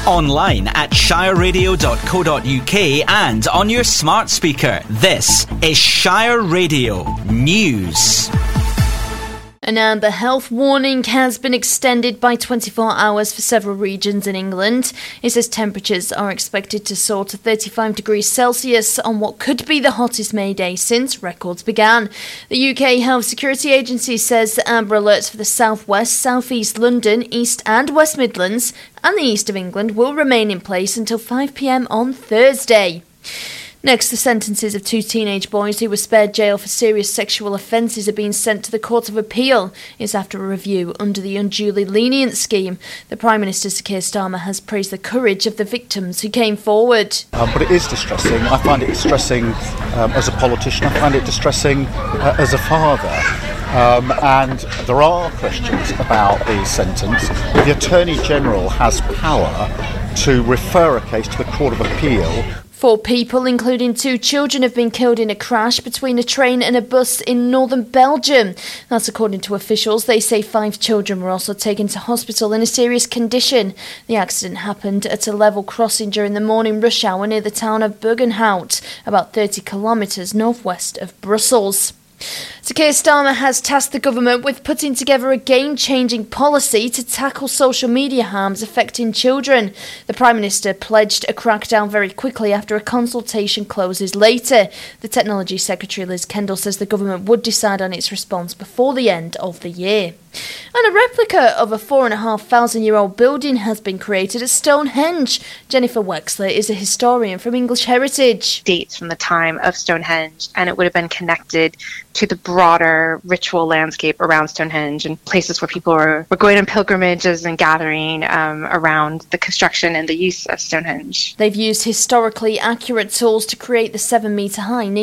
Online at shireradio.co.uk and on your smart speaker. This is Shire Radio News. An amber health warning has been extended by 24 hours for several regions in England. It says temperatures are expected to soar to 35 degrees Celsius on what could be the hottest May day since records began. The UK Health Security Agency says the amber alerts for the South West, South East London, East and West Midlands and the East of England will remain in place until 5 p.m. on Thursday. Next, the sentences of two teenage boys who were spared jail for serious sexual offences are being sent to the Court of Appeal. It's after a review under the unduly lenient scheme. The Prime Minister, Sir Keir Starmer, has praised the courage of the victims who came forward. But it is distressing. I find it distressing as a politician. I find it distressing as a father. And there are questions about the sentence. The Attorney General has power to refer a case to the Court of Appeal. 4 people, including 2 children, have been killed in a crash between a train and a bus in northern Belgium. That's according to officials. They say 5 children were also taken to hospital in a serious condition. The accident happened at a level crossing during the morning rush hour near the town of Bergenhout, about 30 kilometres northwest of Brussels. Sir Keir Starmer has tasked the government with putting together a game-changing policy to tackle social media harms affecting children. The Prime Minister pledged a crackdown very quickly after a consultation closes later. The Technology Secretary Liz Kendall says the government would decide on its response before the end of the year. And a replica of a 4,500-year-old building has been created at Stonehenge. Jennifer Wexler is a historian from English Heritage. Dates from the time of Stonehenge, and it would have been connected to the broader ritual landscape around Stonehenge and places where people were going on pilgrimages and gathering around the construction and the use of Stonehenge. They've used historically accurate tools to create the 7-metre high